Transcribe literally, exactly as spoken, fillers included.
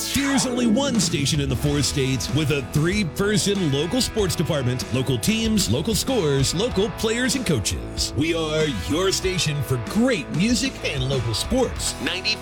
There's only one station in the four states with a three-person local sports department, local teams, local scores, local players and coaches. We are your station for great music and local sports. ninety